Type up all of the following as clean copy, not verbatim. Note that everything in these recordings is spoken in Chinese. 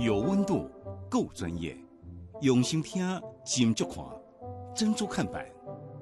有温度，够专业，用心听，精足看，珍珠看板。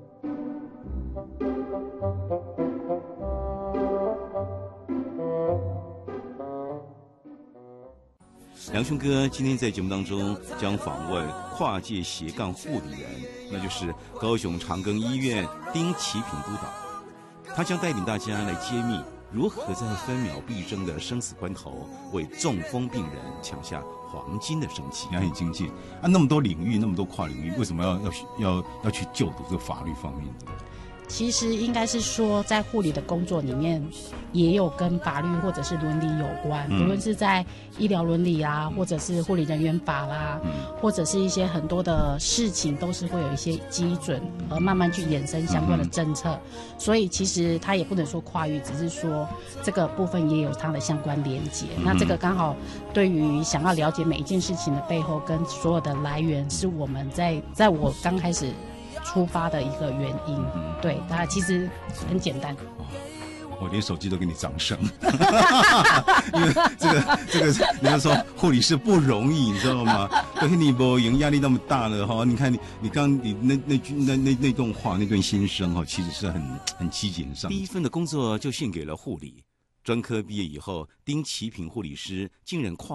梁兄哥今天在节目当中将访问跨界斜杠护理人，那就是高雄长庚医院丁启平督导。他将带领大家来揭秘如何在分秒必争的生死关头，为中风病人抢下黄金的生机。 难以经济啊，那么多领域，那么多跨领域，为什么要去就读这个法律方面的？ 其实应该是说，在护理的工作里面，也有跟法律或者是伦理有关，不论是在医疗伦理啊，或者是护理人员法啦，或者是一些很多的事情，都是会有一些基准，而慢慢去衍生相关的政策。所以其实它也不能说跨域，只是说这个部分也有它的相关连结。那这个刚好对于想要了解每一件事情的背后跟所有的来源，是我们在我刚开始出发的一个原因。对，它其实很简单。 我连手机都给你掌声，因为这个，人家说护理师不容易，你知道吗？而且你不赢压力那么大了哈，你看你刚你那段话那段心声哈，其实是很积极上。 第一份的工作就献给了护理，专科毕业以后，丁启平护理师竟然跨